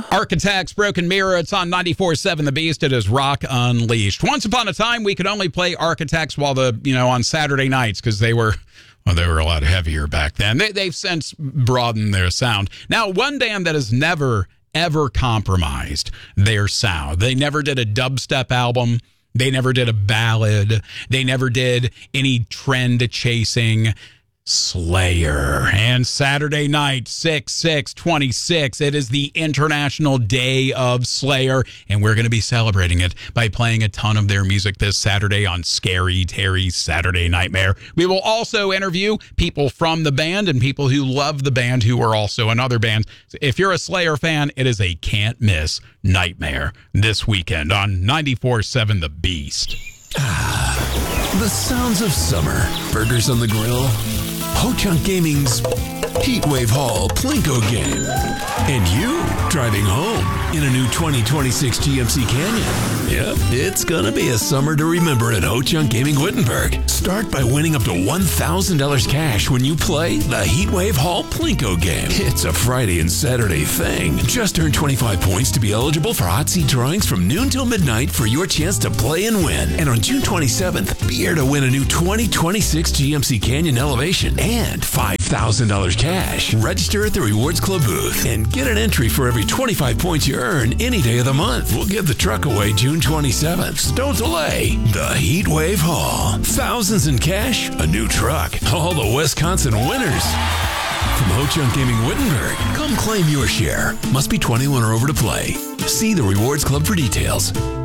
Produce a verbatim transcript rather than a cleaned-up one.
Architects, Broken Mirror, it's on ninety-four point seven The Beast. It is Rock Unleashed. Once upon a time, we could only play Architects while the, you know, on Saturday nights because they were, well, they were a lot heavier back then. They, they've since broadened their sound. Now, one band that has never, ever compromised their sound. They never did a dubstep album. They never did a ballad. They never did any trend chasing. Slayer. And Saturday night, six six twenty-six, it is the International Day of Slayer, and we're going to be celebrating it by playing a ton of their music this Saturday on Scary Terry's Saturday Nightmare. We will also interview people from the band and people who love the band who are also in other bands. If you're a Slayer fan, it is a can't-miss nightmare this weekend on ninety-four point seven The Beast. Ah, the sounds of summer. Burgers on the grill. Ho-Chunk Gaming's Heatwave Hall Plinko game. And you driving home in a new twenty twenty-six G M C Canyon. Yep, it's gonna be a summer to remember at Ho-Chunk Gaming Wittenberg. Start by winning up to one thousand dollars cash when you play the Heatwave Hall Plinko game. It's a Friday and Saturday thing. Just earn twenty-five points to be eligible for hot seat drawings from noon till midnight for your chance to play and win. And on June twenty-seventh, be here to win a new twenty twenty-six G M C Canyon Elevation and five thousand dollars cash. Register at the Rewards Club booth and get an entry for every twenty-five points you earn any day of the month. We'll give the truck away June twenty-seventh. So don't delay. The Heatwave Hall. Thousands in cash, a new truck. All the Wisconsin winners. From Ho-Chunk Gaming Wittenberg, come claim your share. Must be twenty-one or over to play. See the Rewards Club for details.